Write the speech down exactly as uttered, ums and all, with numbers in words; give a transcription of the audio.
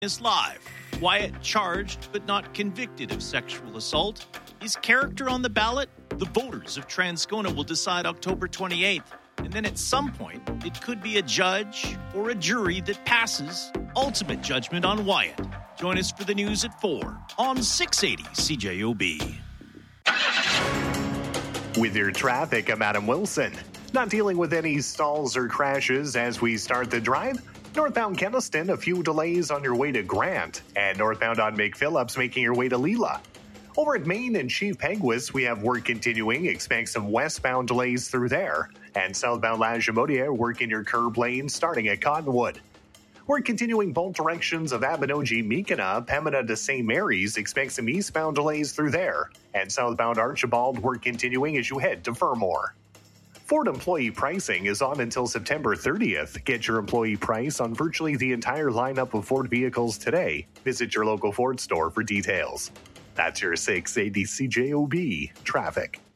is live. Wyatt charged but not convicted of sexual assault. His character on the ballot? The voters of Transcona will decide October twenty-eighth. And then at some point, it could be a judge or a jury that passes ultimate judgment on Wyatt. Join us for the news at four on six eighty C J O B. With your traffic, I'm Adam Wilson. Not dealing with any stalls or crashes as we start the drive. Northbound Keniston, a few delays on your way to Grant. And northbound on McPhillips, making your way to Leela. Over at Maine and Chief Peguis, we have work continuing. Expect some westbound delays through there. And southbound Lagimodiere, work in your curb lane starting at Cottonwood. We're continuing both directions of Abinogi-Mekina, Pembina to Saint Mary's. Expect some eastbound delays through there. And southbound Archibald, work continuing as you head to Fermor. Ford employee pricing is on until September thirtieth. Get your employee price on virtually the entire lineup of Ford vehicles today. Visit your local Ford store for details. That's your six eighty C J O B traffic.